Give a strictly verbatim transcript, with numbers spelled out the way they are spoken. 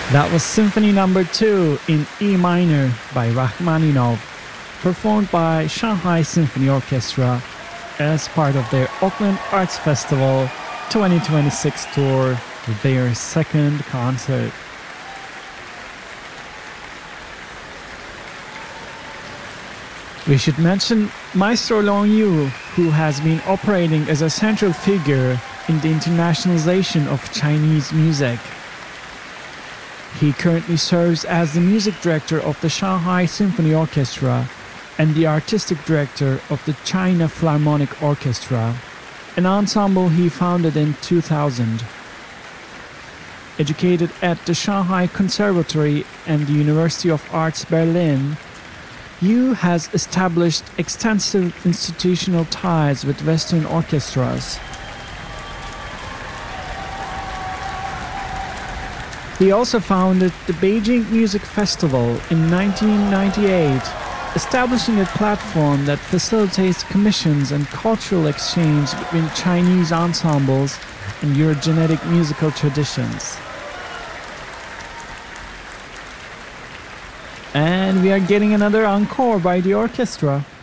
That was Symphony Number two in E minor by Rachmaninoff, performed by Shanghai Symphony Orchestra as part of their Auckland Arts Festival twenty twenty-six tour, their second concert. We should mention Maestro Long Yu, who has been operating as a central figure in the internationalization of Chinese music. He currently serves as the music director of the Shanghai Symphony Orchestra and the artistic director of the China Philharmonic Orchestra, an ensemble he founded in two thousand. Educated at the Shanghai Conservatory and the University of Arts Berlin, Yu has established extensive institutional ties with Western orchestras. He also founded the Beijing Music Festival in nineteen ninety-eight, establishing a platform that facilitates commissions and cultural exchange between Chinese ensembles and Eurogenetic musical traditions. And we are getting another encore by the orchestra.